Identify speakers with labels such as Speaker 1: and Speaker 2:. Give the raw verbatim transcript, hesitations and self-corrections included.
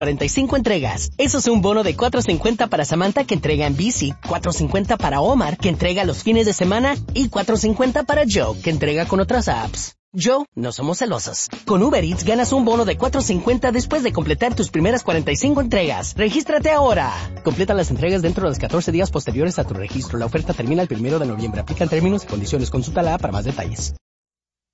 Speaker 1: cuarenta y cinco entregas. Eso es un bono de cuatro cincuenta para Samantha, que entrega en bici, cuatro cincuenta para Omar, que entrega los fines de semana, y cuatro cincuenta para Joe, que entrega con otras apps. Joe, no somos celosos. Con Uber Eats ganas un bono de cuatro cincuenta después de completar tus primeras cuarenta y cinco entregas. ¡Regístrate ahora! Completa las entregas dentro de los catorce días posteriores a tu registro. La oferta termina el primero de noviembre. Aplican términos y condiciones. Consulta la app para más detalles.